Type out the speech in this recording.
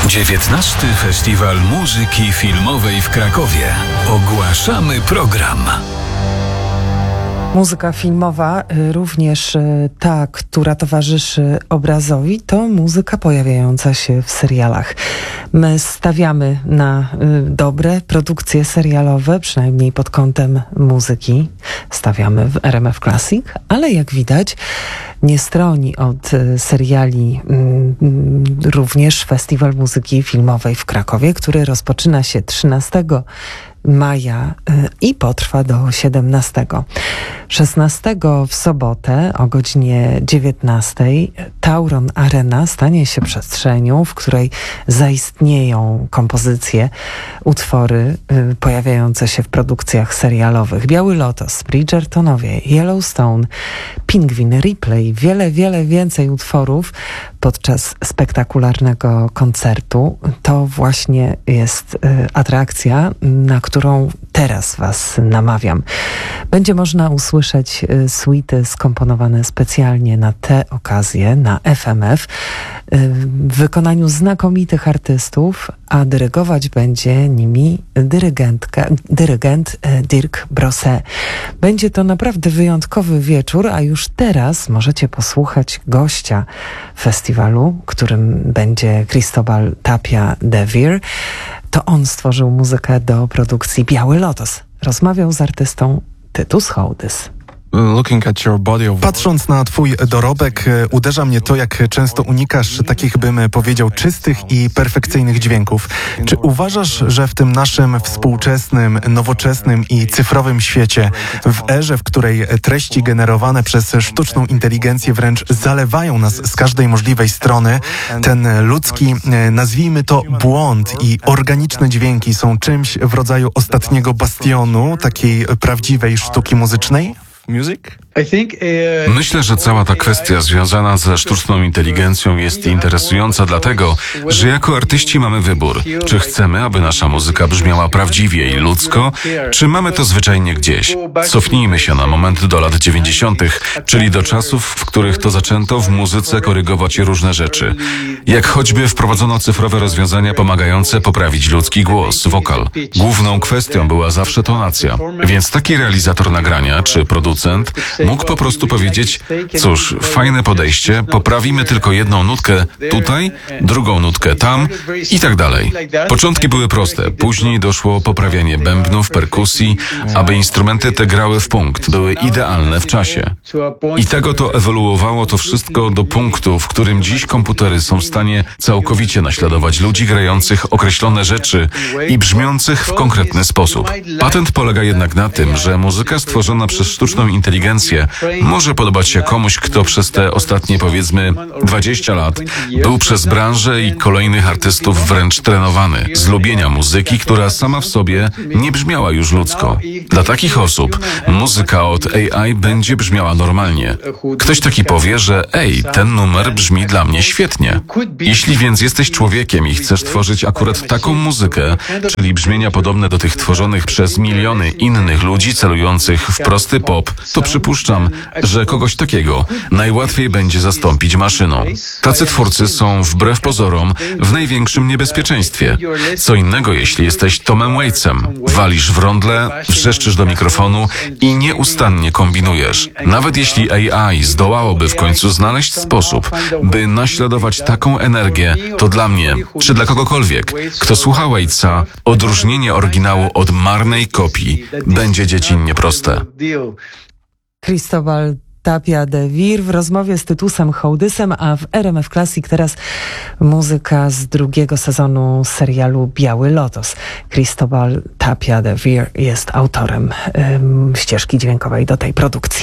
19. Festiwal Muzyki Filmowej w Krakowie. Ogłaszamy program. Muzyka filmowa, również ta, która towarzyszy obrazowi, to muzyka pojawiająca się w serialach. My stawiamy na dobre produkcje serialowe, przynajmniej pod kątem muzyki. Stawiamy w RMF Classic, ale jak widać nie stroni od seriali również Festiwal Muzyki Filmowej w Krakowie, który rozpoczyna się 13 maja i potrwa do 17. 16 w sobotę o godzinie 19 Tauron Arena stanie się przestrzenią, w której zaistnieją kompozycje, utwory pojawiające się w produkcjach serialowych. Biały Lotos, Bridgertonowie, Yellowstone, Pingwin, Ripley, wiele więcej utworów podczas spektakularnego koncertu. To właśnie jest atrakcja, na którą teraz Was namawiam. Będzie można usłyszeć suity skomponowane specjalnie na tę okazję, na FMF, w wykonaniu znakomitych artystów, a dyrygować będzie nimi dyrygent Dirk Brosset. Będzie to naprawdę wyjątkowy wieczór, a już teraz możecie posłuchać gościa festiwalu, którym będzie Cristobal Tapia de Veer. To on stworzył muzykę do produkcji Biały Lotos. Rozmawiał z artystą Tytus Hołdys. Patrząc na twój dorobek, uderza mnie to, jak często unikasz takich, bym powiedział, czystych i perfekcyjnych dźwięków. Czy uważasz, że w tym naszym współczesnym, nowoczesnym i cyfrowym świecie, w erze, w której treści generowane przez sztuczną inteligencję wręcz zalewają nas z każdej możliwej strony, ten ludzki, nazwijmy to, błąd i organiczne dźwięki są czymś w rodzaju ostatniego bastionu takiej prawdziwej sztuki muzycznej? Myślę, że cała ta kwestia związana ze sztuczną inteligencją jest interesująca dlatego, że jako artyści mamy wybór. Czy chcemy, aby nasza muzyka brzmiała prawdziwie i ludzko, czy mamy to zwyczajnie gdzieś? Cofnijmy się na moment do lat 90., czyli do czasów, w których to zaczęto w muzyce korygować różne rzeczy. Jak choćby wprowadzono cyfrowe rozwiązania pomagające poprawić ludzki głos, wokal. Główną kwestią była zawsze tonacja, więc taki realizator nagrania czy producent mógł po prostu powiedzieć: cóż, fajne podejście, poprawimy tylko jedną nutkę tutaj, drugą nutkę tam i tak dalej. Początki były proste, później doszło poprawianie bębnów, perkusji, aby instrumenty te grały w punkt, były idealne w czasie. I tego to ewoluowało to wszystko do punktu, w którym dziś komputery są w stanie całkowicie naśladować ludzi grających określone rzeczy i brzmiących w konkretny sposób. Patent polega jednak na tym, że muzyka stworzona przez sztuczną inteligencję może podobać się komuś, kto przez te ostatnie, powiedzmy, 20 lat był przez branżę i kolejnych artystów wręcz trenowany z lubienia muzyki, która sama w sobie nie brzmiała już ludzko. Dla takich osób muzyka od AI będzie brzmiała normalnie. Ktoś taki powie, że ten numer brzmi dla mnie świetnie. Jeśli więc jesteś człowiekiem i chcesz tworzyć akurat taką muzykę, czyli brzmienia podobne do tych tworzonych przez miliony innych ludzi celujących w prosty pop, to przypuszczam, że kogoś takiego najłatwiej będzie zastąpić maszyną. Tacy twórcy są wbrew pozorom w największym niebezpieczeństwie. Co innego, jeśli jesteś Tomem Waitsem. Walisz w rondle, wrzeszczysz do mikrofonu i nieustannie kombinujesz. Nawet jeśli AI zdołałoby w końcu znaleźć sposób, by naśladować taką energię, to dla mnie, czy dla kogokolwiek, kto słucha Waitsa, odróżnienie oryginału od marnej kopii będzie dziecinnie proste. Cristobal Tapia de Veer w rozmowie z Tytusem Hołdysem, a w RMF Classic teraz muzyka z drugiego sezonu serialu Biały Lotos. Cristobal Tapia de Veer jest autorem ścieżki dźwiękowej do tej produkcji.